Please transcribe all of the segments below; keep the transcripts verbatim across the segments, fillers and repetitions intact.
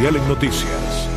Mundial en Noticias.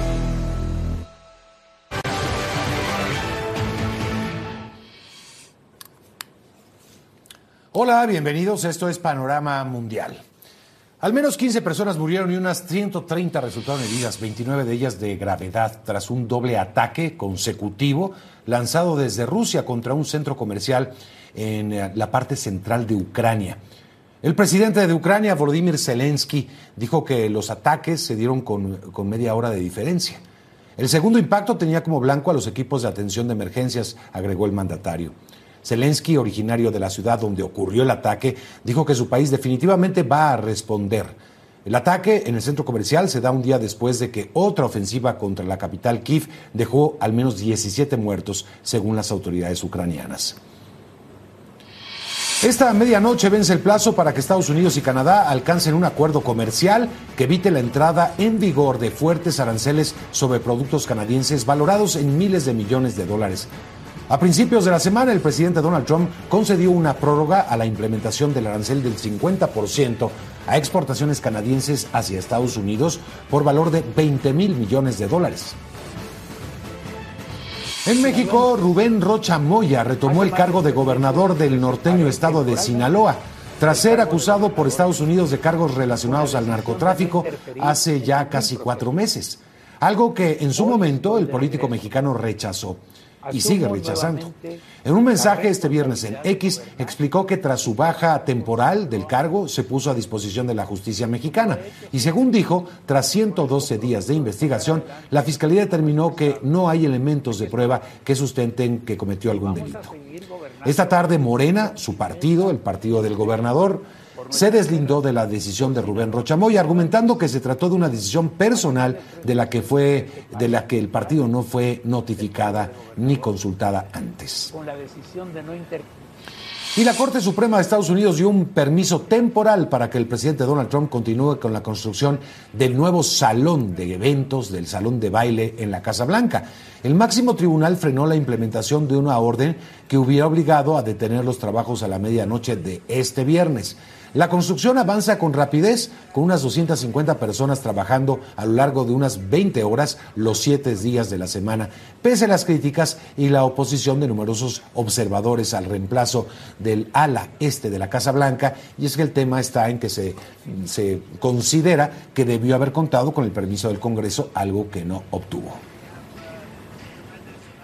Hola, bienvenidos. Esto es Panorama Mundial. Al menos quince personas murieron y unas ciento treinta resultaron heridas, veintinueve de ellas de gravedad, tras un doble ataque consecutivo lanzado desde Rusia contra un centro comercial en la parte central de Ucrania. El presidente de Ucrania, Volodymyr Zelensky, dijo que los ataques se dieron con, con media hora de diferencia. El segundo impacto tenía como blanco a los equipos de atención de emergencias, agregó el mandatario. Zelensky, originario de la ciudad donde ocurrió el ataque, dijo que su país definitivamente va a responder. El ataque en el centro comercial se da un día después de que otra ofensiva contra la capital Kiev dejó al menos diecisiete muertos, según las autoridades ucranianas. Esta medianoche vence el plazo para que Estados Unidos y Canadá alcancen un acuerdo comercial que evite la entrada en vigor de fuertes aranceles sobre productos canadienses valorados en miles de millones de dólares. A principios de la semana, el presidente Donald Trump concedió una prórroga a la implementación del arancel del cincuenta por ciento a exportaciones canadienses hacia Estados Unidos por valor de veinte mil millones de dólares. En México, Rubén Rocha Moya retomó el cargo de gobernador del norteño estado de Sinaloa, tras ser acusado por Estados Unidos de cargos relacionados al narcotráfico hace ya casi cuatro meses, algo que en su momento el político mexicano rechazó y sigue rechazando. En un mensaje este viernes en X explicó que tras su baja temporal del cargo se puso a disposición de la justicia mexicana y, según dijo, tras ciento doce días de investigación, la fiscalía determinó que no hay elementos de prueba que sustenten que cometió algún delito. Esta tarde Morena, su partido, el partido del gobernador, se deslindó de la decisión de Rubén Rocha Moya, argumentando que se trató de una decisión personal de la que fue, de la que el partido no fue notificada ni consultada antes. Y la Corte Suprema de Estados Unidos dio un permiso temporal para que el presidente Donald Trump continúe con la construcción del nuevo salón de eventos, del salón de baile en la Casa Blanca. El máximo tribunal frenó la implementación de una orden que hubiera obligado a detener los trabajos a la medianoche de este viernes. La construcción avanza con rapidez, con unas doscientas cincuenta personas trabajando a lo largo de unas veinte horas los siete días de la semana, pese a las críticas y la oposición de numerosos observadores al reemplazo del ala este de la Casa Blanca, y es que el tema está en que se, se considera que debió haber contado con el permiso del Congreso, algo que no obtuvo.